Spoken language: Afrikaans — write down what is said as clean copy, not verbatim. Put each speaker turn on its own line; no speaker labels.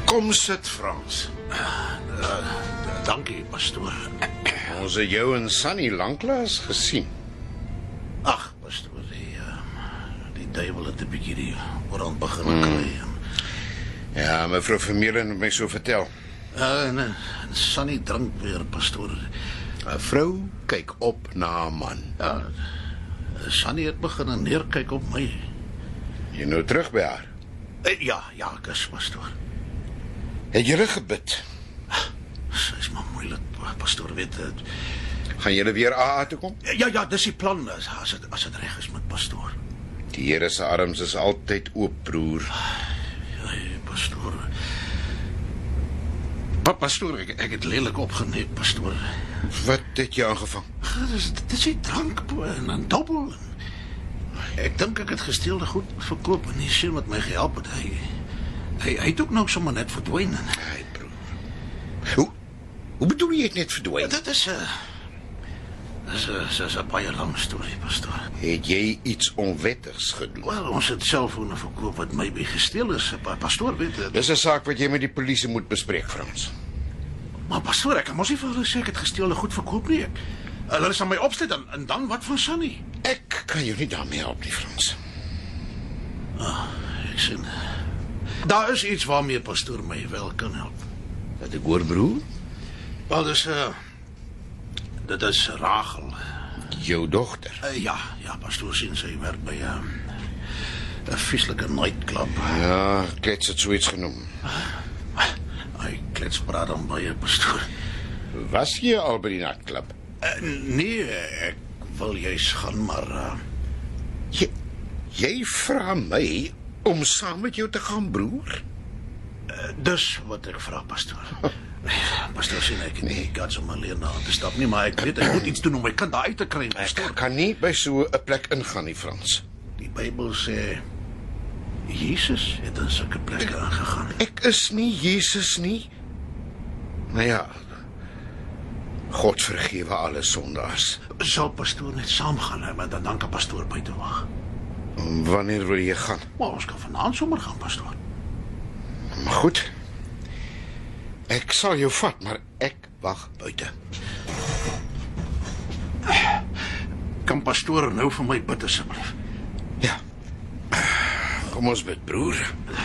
Kom sit, Frans.
Dankie, pastoor.
Ons het jou en Sunny lanklaas gesien.
Ag, pastoor, die duiwel het 'n bietjie die oorhand begin kry.
Ja, mevrou Vermeulen het my so vertel.
En Sunny drink weer, pastoor.
'n Vrou kyk op na 'n man.
Ja, Sunny het begin neerkyk op my.
Jy nou terug by haar.
Ja, ek is, pastoor.
Het julle gebid?
Sy is maar moeilik, pastoor, weet het.
Gaan julle weer AA toe kom?
Ja, dis die plan, as dit reg is met pastoor.
Die Here se arms is altyd oop, broer.
Ja, pastoor. Pastoor, ek het lelik opgeneem, pastoor.
Wat het jy aangevang?
Dis die drank en dobbel. Ek dink ek het gesteelde goed verkoop en die seun wat my gehelp het, hy het ook nou sommer net verdwyn.
Hey, broer. Hoe bedoel jy het net verdwyn?
Dit is 'n baie lang storie, pastoor.
Het jy iets onwettigs gedoen?
Wel, ons het selfone verkoop wat my gesteel is, pastoor, weet jy.
Dis 'n saak wat jy met die polisie moet bespreek, Frans.
Maar pastoor, ek kan mos nie vir hulle sê ek het gesteelde goed verkoop nie. Hulle is aan my opsluit en dan wat van Sunny?
Ek kan jou nie daarmee help nie, Frans.
Ek sien. Daar is iets waarmee pastoor my wel kan help.
Wat ek hoor, broer?
Wel, dit is Rachel.
Jou dogter.
Ja, pastoor sien sy werk by 'n vieslike nightclub.
Ja, klets het so iets genoem.
Hy kletspraat dan baie, pastoor.
Was jy al by die nightclub?
Nee, ek wil juis gaan, maar
Jy vra my om saam met jou te gaan, broer?
dis wat ek vra, pastoor. Pastoor sien ek nie guts om alleen na te stap nie, maar ek weet ek moet iets doen om my kind daar uit te kry, pastoor.
Ek kan nie by so 'n plek ingaan nie, Frans.
Die Bybel sê Jesus het in sulke plekke aangegaan.
Ek is nie Jesus nie. Nou ja, God vergewe alle sondaars.
Sal pastoor net saamgaan, maar dan kan pastoor buite wag.
Wanneer wil jy gaan?
Maar ons kan vanaand sommer gaan, pastoor.
Maar goed. Ek sal jou vat, maar ek wag buite.
Kan pastoor nou vir my bid asseblief?
Ja. Kom ons bid, broer.